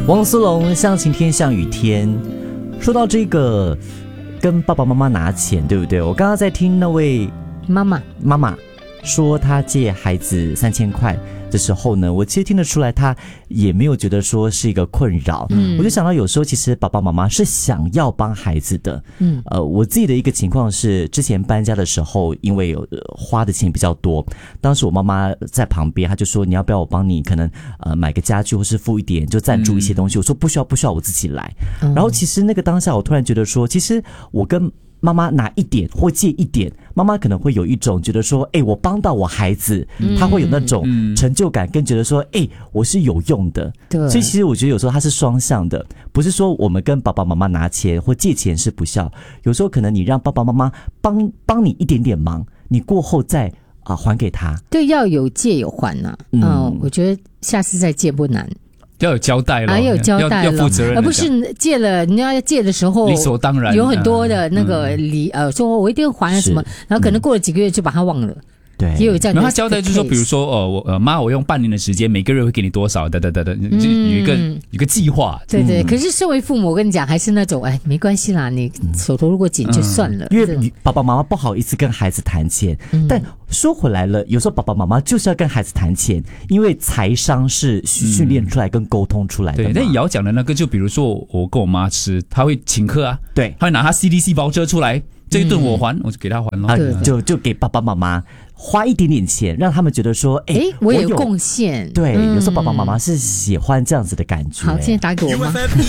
汪苏泷像晴天像雨天。说到这个跟爸爸妈妈拿钱，对不对？我刚刚在听那位妈妈说她借孩子3000块的时候呢，我其实听得出来她也没有觉得说是一个困扰。我就想到有时候其实爸爸妈妈是想要帮孩子的。我自己的一个情况是，之前搬家的时候，因为有花的钱比较多，当时我妈妈在旁边，她就说你要不要我帮你可能买个家具，或是付一点就赞助一些东西。我说不需要，我自己来。然后其实那个当下我突然觉得说，其实我跟妈妈拿一点或借一点，妈妈可能会有一种觉得说，我帮到我孩子，她会有那种成就感，跟觉得说，我是有用的。对，所以其实我觉得有时候它是双向的，不是说我们跟爸爸妈妈拿钱或借钱是不孝，有时候可能你让爸爸妈妈帮你一点点忙，你过后再还给他。对，要有借有还啊。我觉得下次再借不难。 要有交代了， 要交代了， 要负责任， 而不是借了，你要借的时候理所当然， 有很多的那个说我一定还什么，然后可能过了几个月就把它忘了。对，也有这样的。 然后他交代就是说，比如说妈，我用半年的时间，每个月会给你多少，就有一个计划。 对。可是身为父母，我跟你讲，还是那种没关系啦，你手头如果紧就算了。因为爸爸妈妈不好意思跟孩子谈钱，但说回来了，有时候爸爸妈妈就是要跟孩子谈钱，因为财商是训练出来跟沟通出来的。 对，那瑶讲的那个，就比如说我跟我妈吃，她会请客啊，对，她会拿她 CDC 包车出来。这一顿我还，我就给他还了。就给爸爸妈妈花一点点钱，让他们觉得说，我有贡献。对，有时候爸爸妈妈是喜欢这样子的感觉。好，现在打给我妈。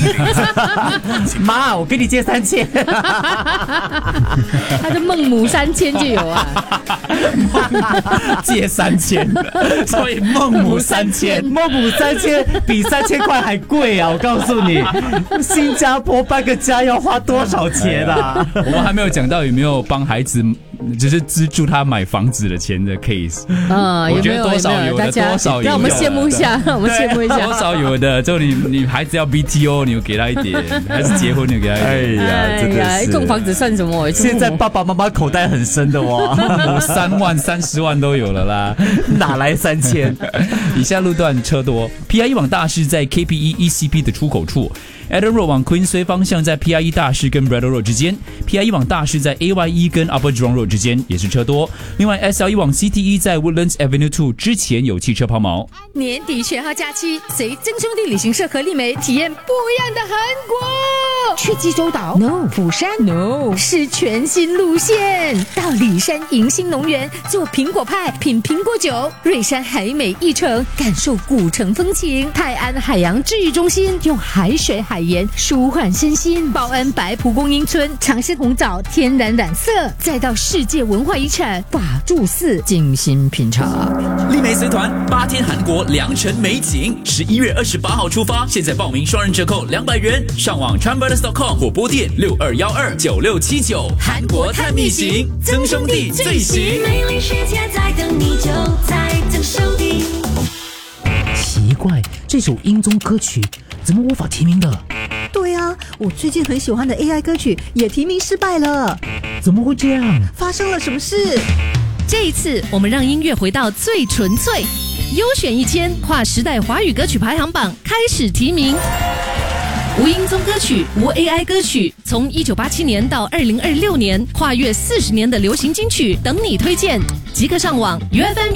妈，我给你借3000。他的孟母3000就有啊。 借3000，所以孟母3000， 孟母3000比3000块还贵啊！我告诉你，新加坡搬个家要花多少钱啊？ 我们还没有讲到有没有帮孩子，就是资助他买房子的钱的 case。我觉得多少有的，多少有的。让我们羡慕一下，多少有的。就你孩子要 BTO， 你给他一点；还是结婚，你给他一点。哎呀，真的是。供房子算什么？现在爸爸妈妈口袋很深的哦，3万、30万都有了啦，哪来3000？以下路段车多 ，PIE 往大市在 KPE ECP 的出口处。Adam Road 往 Queensway 方向在 PIE 大市跟 Braddell Road 之间 ，PIE 往大市在 AYE 跟 Upper Jurong Road 之间也是车多。另外 SLE 往 CTE 在 Woodlands Avenue 2之前有汽车抛锚。年底全号假期，随曾兄弟旅行社和丽梅体验不一样的韩国。去济州岛 ？No。釜山 ？No。是全新路线，到里山迎新农园做苹果派，品苹果酒；瑞山海美一城感受古城风情；泰安海洋治愈中心用海水海盐舒缓身心；报恩白蒲公英村尝鲜红枣天然染色，再到世界文化遗产法住寺精心品尝。丽梅随团8天韩国良辰美景，11月28号出发，现在报名双人折扣200元，上网 Chanbrothers.com 或拨电62129679。韩国探秘行，曾兄弟最行。美丽世界在等你，就在曾兄弟。奇怪，这首英宗歌曲怎么无法提名的？对啊，我最近很喜欢的 AI 歌曲也提名失败了。怎么会这样？发生了什么事？这一次我们让音乐回到最纯粹，优选1000跨时代华语歌曲排行榜开始提名。无英宗歌曲，无 AI 歌曲，从1987年到2026年，跨越40年的流行金曲等你推荐，即刻上网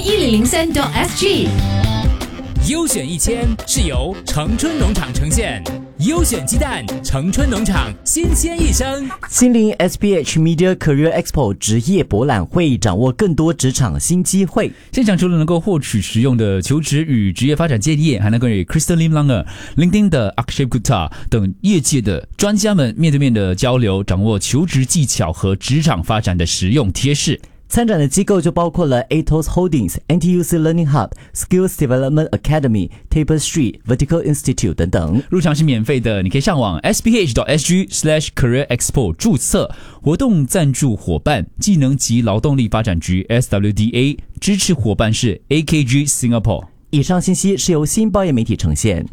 UFM1003.SG。优选1000是由城春农场呈现，优选鸡蛋，城春农场新鲜一生。新林 SPH Media Career Expo 职业博览会，掌握更多职场新机会。现场除了能够获取实用的求职与职业发展建议，还能够与 Crystal Lim Langer、LinkedIn 的 Akshay Gupta 等业界的专家们面对面的交流，掌握求职技巧和职场发展的实用贴士。参展的机构就包括了 Atos Holdings、NTUC Learning Hub、Skills Development Academy、Tapestry、Vertical Institute 等等。入场是免费的，你可以上网 sph.sg/careerexpo 注册。活动赞助伙伴技能及劳动力发展局 SWDA， 支持伙伴是 AKG Singapore。以上信息是由新报业媒体呈现。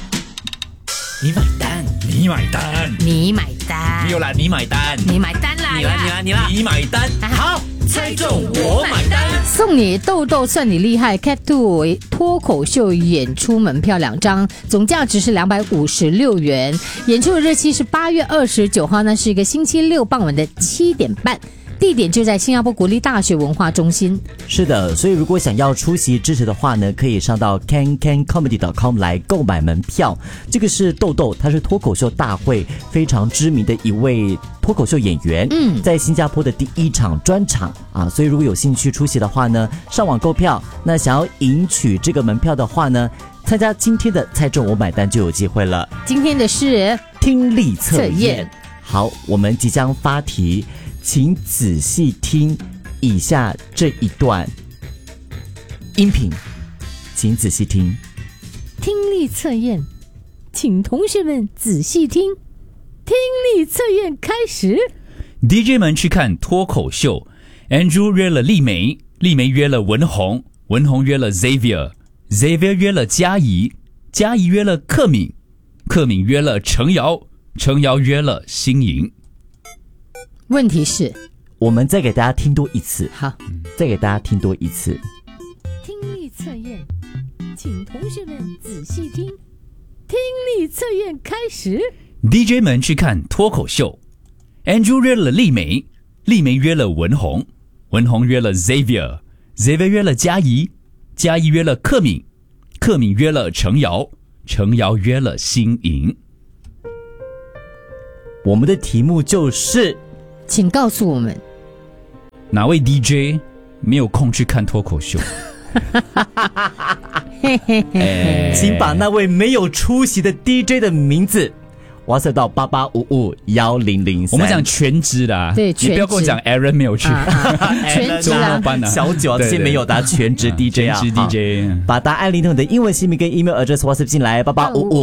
你买单，你买单，你买单，没有啦，你买单，你买单啦。 你买单。好，猜中我买单。 送你豆豆算你厉害 Cat 2脱口秀演出门票2张，总价值是256元。演出的日期是8月29号呢，是一个星期六傍晚的7点半。地点就在新加坡国立大学文化中心。 是的，所以如果想要出席支持的话呢，可以上到 cancancomedy.com 来购买门票。这个是豆豆，他是脱口秀大会非常知名的一位脱口秀演员，在新加坡的第1场专场啊，所以如果有兴趣出席的话呢，上网购票。那想要赢取这个门票的话呢，参加今天的猜中我买单就有机会了。 今天的是听力测验。好，我们即将发题，请仔细听以下这一段音频，请仔细听。 听力测验，请同学们仔细听。听力测验开始。 DJ 们去看脱口秀， Andrew 约了丽梅，丽梅约了文宏，文宏约了 Xavier， Xavier 约了嘉怡，嘉怡约了克敏，克敏约了程瑶，程瑶约了新颖。 问题是， 我们再给大家听多一次。 好， 再给大家听多一次。 听力测验，请同学们仔细听。听力测验开始。 DJ 们去看脱口秀， Andrew 约了丽梅，丽梅约了文宏，文宏约了 Xavier， Xavier 约了嘉怡，嘉怡约了克敏，克敏约了程瑶，程瑶约了新颖。 我们的题目就是， 请告诉我们， 哪位 DJ 没有空去看脱口秀？ 请把那位没有出席的 DJ 的名字WhatsApp 到88551003。 我们讲全职的， 对， 你不要跟我讲 Aaron 没有去， 全职啊， 小九这些没有的全职 DJ 啊， 全职 DJ， 把答案领头的英文姓名跟 email address WhatsApp 进来8855